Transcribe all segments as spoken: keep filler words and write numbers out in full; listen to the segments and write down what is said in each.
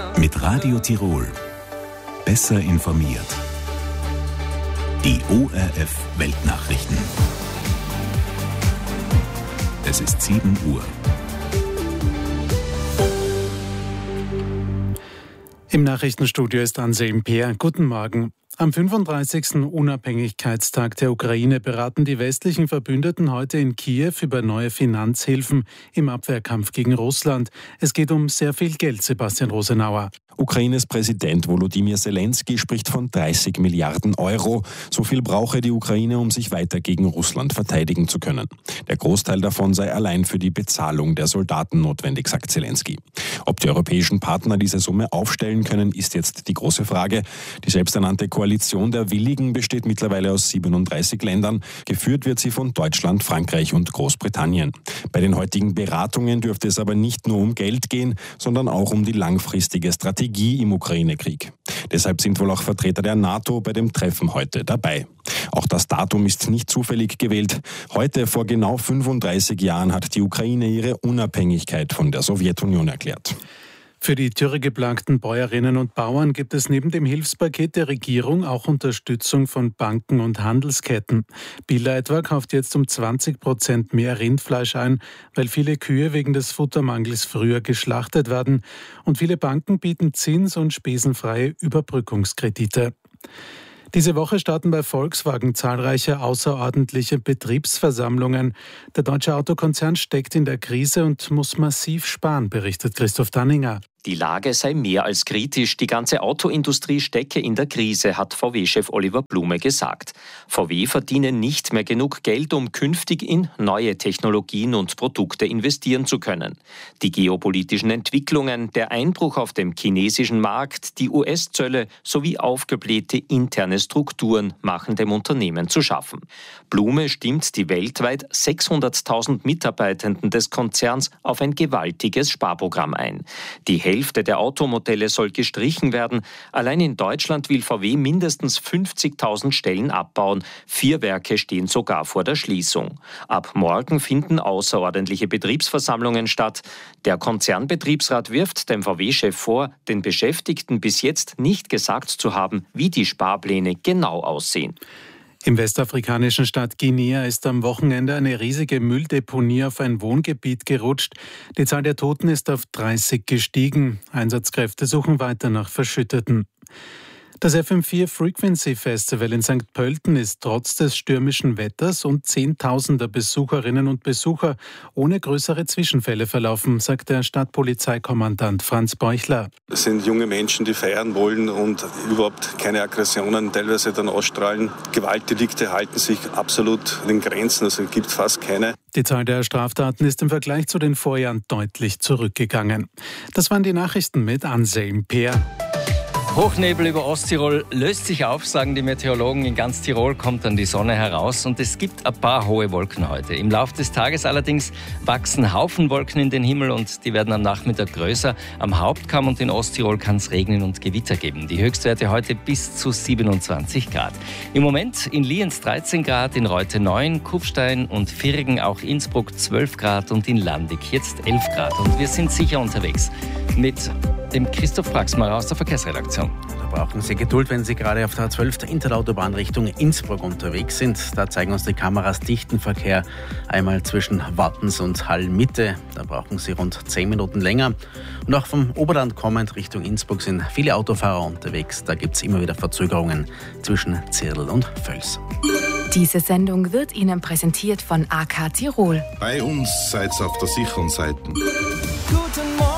Mit Radio Tirol. Besser informiert. Die O R F Weltnachrichten. Es ist sieben Uhr. Im Nachrichtenstudio ist Anselm Peer. Guten Morgen. Am fünfunddreißigsten Unabhängigkeitstag der Ukraine beraten die westlichen Verbündeten heute in Kiew über neue Finanzhilfen im Abwehrkampf gegen Russland. Es geht um sehr viel Geld, Sebastian Rosenauer. Ukraines Präsident Volodymyr Zelensky spricht von dreißig Milliarden Euro. So viel brauche die Ukraine, um sich weiter gegen Russland verteidigen zu können. Der Großteil davon sei allein für die Bezahlung der Soldaten notwendig, sagt Zelensky. Ob die europäischen Partner diese Summe aufstellen können, ist jetzt die große Frage. Die selbsternannte Koalition der Willigen besteht mittlerweile aus siebenunddreißig Ländern. Geführt wird sie von Deutschland, Frankreich und Großbritannien. Bei den heutigen Beratungen dürfte es aber nicht nur um Geld gehen, sondern auch um die langfristige Strategie im Ukraine-Krieg. Deshalb sind wohl auch Vertreter der NATO bei dem Treffen heute dabei. Auch das Datum ist nicht zufällig gewählt. Heute, vor genau fünfunddreißig Jahren, hat die Ukraine ihre Unabhängigkeit von der Sowjetunion erklärt. Für die dürregeplagten Bäuerinnen und Bauern gibt es neben dem Hilfspaket der Regierung auch Unterstützung von Banken und Handelsketten. Billa etwa kauft jetzt um zwanzig Prozent mehr Rindfleisch ein, weil viele Kühe wegen des Futtermangels früher geschlachtet werden. Und viele Banken bieten zins- und spesenfreie Überbrückungskredite. Diese Woche starten bei Volkswagen zahlreiche außerordentliche Betriebsversammlungen. Der deutsche Autokonzern steckt in der Krise und muss massiv sparen, berichtet Christoph Danninger. Die Lage sei mehr als kritisch. Die ganze Autoindustrie stecke in der Krise, hat V W-Chef Oliver Blume gesagt. V W verdiene nicht mehr genug Geld, um künftig in neue Technologien und Produkte investieren zu können. Die geopolitischen Entwicklungen, der Einbruch auf dem chinesischen Markt, die U S-Zölle sowie aufgeblähte interne Strukturen machen dem Unternehmen zu schaffen. Blume stimmt die weltweit sechshunderttausend Mitarbeitenden des Konzerns auf ein gewaltiges Sparprogramm ein. Die Die Hälfte der Automodelle soll gestrichen werden. Allein in Deutschland will V W mindestens fünfzigtausend Stellen abbauen. Vier Werke stehen sogar vor der Schließung. Ab morgen finden außerordentliche Betriebsversammlungen statt. Der Konzernbetriebsrat wirft dem V W-Chef vor, den Beschäftigten bis jetzt nicht gesagt zu haben, wie die Sparpläne genau aussehen. Im westafrikanischen Staat Guinea ist am Wochenende eine riesige Mülldeponie auf ein Wohngebiet gerutscht. Die Zahl der Toten ist auf dreißig gestiegen. Einsatzkräfte suchen weiter nach Verschütteten. Das F M vier Frequency Festival in Sankt Pölten ist trotz des stürmischen Wetters und zehntausender Besucherinnen und Besucher ohne größere Zwischenfälle verlaufen, sagt der Stadtpolizeikommandant Franz Beuchler. Es sind junge Menschen, die feiern wollen und überhaupt keine Aggressionen teilweise dann ausstrahlen. Gewaltdelikte halten sich absolut an den Grenzen, also es gibt fast keine. Die Zahl der Straftaten ist im Vergleich zu den Vorjahren deutlich zurückgegangen. Das waren die Nachrichten mit Anselm Peer. Hochnebel über Osttirol löst sich auf, sagen die Meteorologen. In ganz Tirol kommt dann die Sonne heraus und es gibt ein paar hohe Wolken heute. Im Laufe des Tages allerdings wachsen Haufen Wolken in den Himmel und die werden am Nachmittag größer. Am Hauptkamm und in Osttirol kann es regnen und Gewitter geben. Die Höchstwerte heute bis zu siebenundzwanzig Grad. Im Moment in Lienz dreizehn Grad, in Reute neun, Kufstein und Virgen, auch Innsbruck zwölf Grad und in Landig jetzt elf Grad. Und wir sind sicher unterwegs mit dem Christoph Praxmacher aus der Verkehrsredaktion. Da brauchen Sie Geduld, wenn Sie gerade auf der A zwölf der Interautobahn Richtung Innsbruck unterwegs sind. Da zeigen uns die Kameras dichten Verkehr. Einmal zwischen Wattens und Hall-Mitte. Da brauchen Sie rund zehn Minuten länger. Und auch vom Oberland kommend Richtung Innsbruck sind viele Autofahrer unterwegs. Da gibt es immer wieder Verzögerungen zwischen Zirl und Völs. Diese Sendung wird Ihnen präsentiert von A K Tirol. Bei uns seid ihr auf der sicheren Seite. Guten Morgen!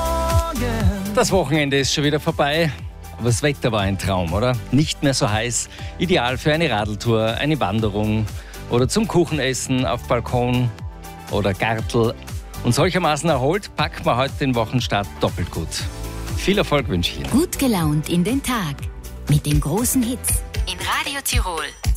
Das Wochenende ist schon wieder vorbei. Aber das Wetter war ein Traum, oder? Nicht mehr so heiß. Ideal für eine Radeltour, eine Wanderung oder zum Kuchenessen auf Balkon oder Gartel. Und solchermaßen erholt packen wir heute den Wochenstart doppelt gut. Viel Erfolg wünsche ich Ihnen. Gut gelaunt in den Tag mit den großen Hits in Radio Tirol.